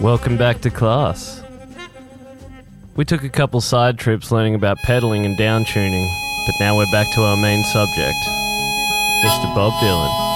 Welcome back to class. We took a couple side trips learning about pedaling and down tuning, but now we're back to our main subject, Mr. Bob Dylan.